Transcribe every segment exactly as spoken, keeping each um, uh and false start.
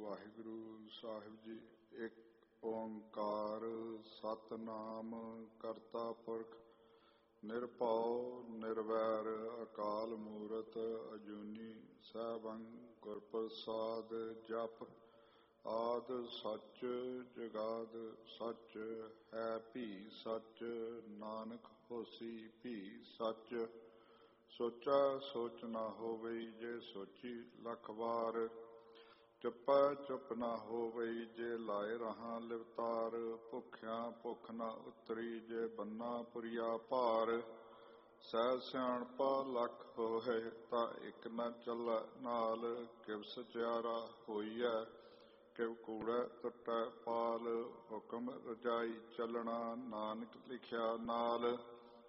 ਵਾਹਿਗੁਰੂ ਸਾਹਿਬ ਜੀ। ਇੱਕ ਓੰਕਾਰ ਸਤਿਨਾਮ ਕਰਤਾ ਪੁਰਖ ਨਿਰਭਉ ਨਿਰਵੈਰ ਅਕਾਲ ਮੂਰਤ ਅਜੂਨੀ ਸੈਭੰ ਗੁਰ ਪ੍ਰਸਾਦ ਜਪ। ਆਦ ਸੱਚ ਜੁਗਾਦ ਸੱਚ ਹੈ ਭੀ ਸੱਚ ਨਾਨਕ ਹੋਸੀ ਭੀ ਸੱਚ। ਸੋਚਾ ਸੋਚ ਨਾ ਹੋਵਈ ਜੇ ਸੋਚੀ ਲੱਖ ਵਾਰ। ਚੁੱਪੈ ਚੁੱਪ ਨਾ ਹੋਵਈ ਜੇ ਲਾਏ ਰਹਾ ਲਿਵਤਾਰ। ਭੁੱਖਿਆਂ ਭੁੱਖ ਨਾ ਉਤਰੀ ਜੇ ਬੰਨਾ ਪੁਰੀਆ ਭਾਰ। ਸਹਿ ਸਿਆਣਪਾ ਲੱਖ ਹੋਏ ਤਾਂ ਇੱਕ ਨਾ ਚੱਲੈ ਨਾਲ। ਕਿਵ ਸਚਿਆਰਾ ਹੋਈਐ ਕਿਵ ਕੂੜੈ ਟੁੱਟੈ ਪਾਲ। ਹੁਕਮ ਰਜਾਈ ਚੱਲਣਾ ਨਾਨਕ ਲਿਖਿਆ ਨਾਲ।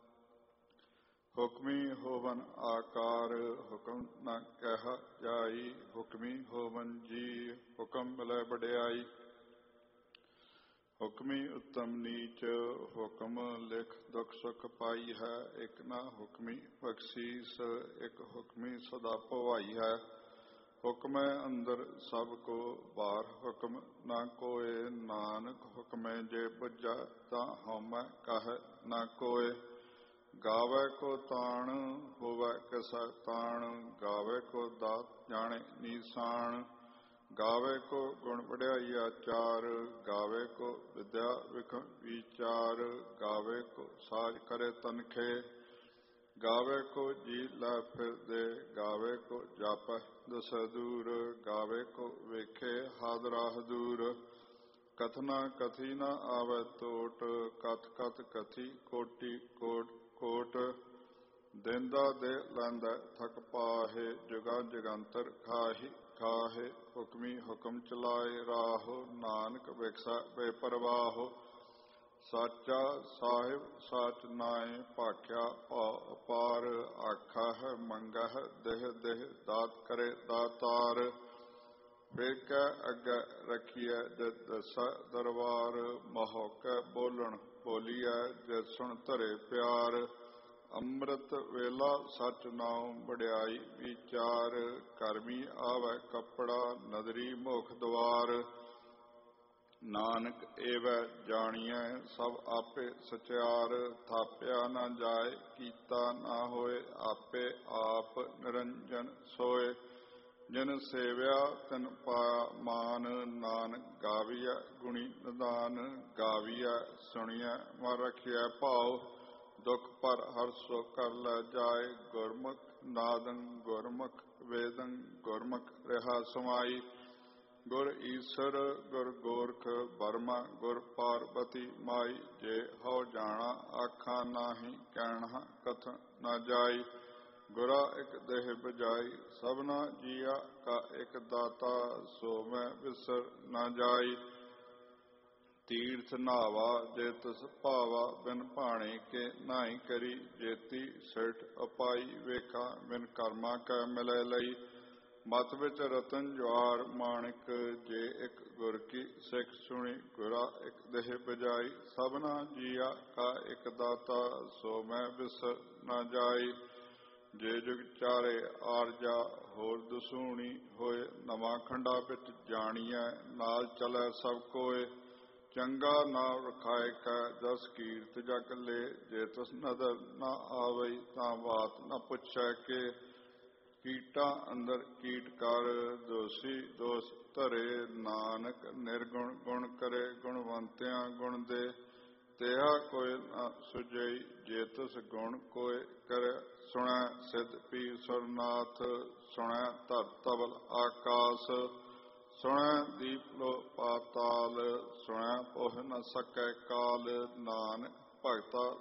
ਹੁਕਮੀ ਹੋਵਨ ਆਕਾਰ ਹੁਕਮ ਨਾ ਕਹਿ ਜਾਈ। ਹੁਕਮੀ ਹੋਵਨ ਜੀ ਹੁਕਮ ਮਿਲੈ ਵਡਿਆਈ। ਹੁਕਮੀ ਉੱਤਮ ਨੀਚ ਹੁਕਮ ਲਿਖ ਦੁਖ ਸੁਖ ਪਾਈ ਹੈ। ਇੱਕ ਨਾ ਹੁਕਮੀ ਬਖਸ਼ੀਸ ਇੱਕ ਹੁਕਮੀ ਸਦਾ ਭਵਾਈ ਹੈ। ਹੁਕਮੈ ਅੰਦਰ ਸਭ ਕੋ ਬਾਹਰ ਹੁਕਮ ਨਾ ਕੋਏ। ਨਾਨਕ ਹੁਕਮੈ ਜੇ ਬੁਝੈ ਤਾਂ ਹਉਮੈ ਕਾਹੈ ਨਾ ਕੋਏ। ਗਾਵੈ ਕੋ ਤਾਣ ਹੋਵੈ ਕਿਸੈ ਤਾਣ। ਗਾਵੈ ਕੋ ਦਾਤ ਜਾਣੇ ਨੀਸਾਨ। ਗਾਵੈ ਕੋ ਗੁਣ ਵਡਿਆਈ ਆਚਾਰ। ਗਾਵੈ ਕੋ ਵਿਦਿਆ ਵਿਖ ਵਿਚਾਰ। ਗਾਵੈ ਕੋ ਸਾਜ ਕਰੇ ਤਨਖੇ। ਗਾਵੈ ਕੋ ਜੀ ਲੈ ਫਿਰਦੇ। ਗਾਵੈ ਕੋ ਜਾਪੈ ਦਸੈ ਦੂਰ। ਗਾਵੈ ਕੋ ਵੇਖੇ ਹਾਦਰਾ ਹਦੂਰ। ਕਥਨਾ ਕਥੀ ਨਾ ਆਵੈ ਟੋਟ। ਕਥ ਕਥ ਕਥੀ ਕੋਟੀ ਕੋਟ ਕੋਟ। ਦੇਂਦਾ ਦੇ ਲੈਂਦਾ ਥਕ ਪਾਹੇ। ਜੁਗਾ ਜੁਗੰਤਰ ਖਾਹੀ ਖਾਹੇ। ਹੁਕਮੀ ਹੁਕਮ ਚਲਾਏ ਰਾਹੋ ਨਾਨਕ ਵਿਖਸੈ ਬੇਪਰਵਾਹੋ। ਸਾਚਾ ਸਾਹਿਬ ਸਾਚ ਨਾਏ ਭਾਖਿਆ ਭਾਉ ਅਪਾਰ। ਆਖਾ ਹੈ ਮੰਗਹਿ ਦੇਹ ਦੇਹ ਦਾਤ ਕਰੇ ਦਾਤਾਰ। ਫਿਰ ਕੈ ਅੱਗੇ ਰਖੀਐ ਜਿਤ ਦਸੈ ਦਰਬਾਰ। ਮਹੋਕੈ ਬੋਲਣ ਬੋਲੀਐ ਜਿਤ ਸੁਣ ਧਰੇ ਪਿਆਰ। ਅੰਮ੍ਰਿਤ ਵੇਲਾ ਸਚ ਨਾਉ ਵਡਿਆਈ ਵਿਚਾਰ। ਕਰਮੀ ਆਵੈ ਕੱਪੜਾ ਨਦਰੀ ਮੁਖ ਦੁਆਰ। ਨਾਨਕ ਏਵੈ ਜਾਣੀਐ ਸਭ ਆਪੇ ਸਚਿਆਰ। ਥਾਪਿਆ ਨਾ ਜਾਏ ਕੀਤਾ ਨਾ ਹੋਏ ਆਪੇ ਆਪ ਨਿਰੰਜਨ ਸੋਏ। ਜਿਨ ਸੇਵਿਆ ਤਿਨ ਪਾਇਆ ਮਾਨ। ਨਾਨਕ ਗਾਵੀਐ ਗੁਣੀ ਨਿਦਾਨ। ਗਾਵੀਐ ਸੁਣੀਐ ਮਨ ਰਖੀਐ ਭਾਉ। ਦੁਖ ਪਰ ਹਰਸੋ ਕਰ ਲੈ ਜਾਏ। ਗੁਰਮੁਖ ਨਾਦੰ ਗੁਰਮੁਖ ਵੇਦੰ ਗੁਰਮੁਖ ਰਿਹਾ ਸਮਾਈ। ਗੁਰ ਈਸਰ ਗੁਰ ਗੋਰਖ ਬਰਮਾ ਗੁਰ ਪਾਰਬਤੀ ਮਾਈ। ਜੇ ਹਉ ਜਾਣਾ ਆਖਾਂ ਨਾਹੀ ਕਹਿਣਾ ਕਥਨ ਨਾ ਜਾਈ। ਗੁਰਾ ਇਕ ਦੇਹ ਬਜਾਈ ਸਭਨਾ ਜੀਆ ਕਾ ਇਕ ਦਾਤਾ। ਸੋ ਮੈਂ ਵਿਸਰ ਨਾ ਜਾਈ। ਤੀਰਥ ਨਾਵਾ ਜੇ ਤਿਸ ਭਾਵਾ ਬਿਨ ਭਾਣੇ ਕੇ ਨਾਹੀ ਕਰੀ। ਜੇਤੀ ਸਿਰਠ ਅਪਾਈ ਵੇਖਾ ਬਿਨ ਕਰਮਾ ਕੈ ਮਿਲੈ ਲਈ। ਮਤ ਵਿੱਚ ਰਤਨ ਜਵਾਰ ਮਾਣਿਕ ਜੇ ਇੱਕ ਗੁਰ ਕੀ ਸਿੱਖ ਸੁਣੀ। ਗੁਰਾ ਇੱਕ ਦੇਹ ਬਜਾਈ ਸਭਨਾ ਜੀਆ ਕਾ ਇੱਕ ਦਾਤਾ। ਸੋ ਮੈਂ ਵਿਸਰ ਨਾ ਜਾਈ। ਜੇ ਜੁਗ ਚਾਰੇ ਆਰਜਾ ਹੋਰ ਦਸੂਣੀ ਹੋਏ। ਨਵਾਂ ਖੰਡਾ ਵਿੱਚ ਜਾਣੀਐ ਨਾਲ ਚਲੈ ਸਭ ਕੋਏ। ਚੰਗਾ ਨਾਮ ਰਖਾਇ ਕੈ ਜਸ ਕੀਰਤ ਜਗ ਲੈ। ਜੇ ਤਿਸ ਨਦਰ ਨਾ ਆਵਈ ਤਾਂ ਬਾਤ ਨਾ ਪੁੱਛੈ ਕੇ। ਕੀਟਾਂ ਅੰਦਰ ਕੀਟ ਕਰ ਦੋਸੀ ਦੋਸ ਧਰੇ। ਨਾਨਕ ਨਿਰਗੁਣ ਗੁਣ ਕਰੇ ਗੁਣਵੰਤਿਆਂ ਗੁਣ ਦੇ। ਤੇਹਾ ਕੋਈ ਨਾ ਸੁਝਈ ਜੇ ਤਿਸ ਗੁਣ ਕੋਇ ਕਰੇ। ਸੁਣੈ ਸਿਧ ਪੀਰ ਸੁਰਨਾਥ ਸੁਣੈ ਧਰ ਧਵਲ ਆਕਾਸ। ਸੁਣੈ ਦੀਪ ਲੋ ਪਾਤਾਲ ਸੁਣੈ ਪੋਹਿ ਨ ਸਕੈ ਕਾਲ। ਨਾਨਕ ਭਗਤਾ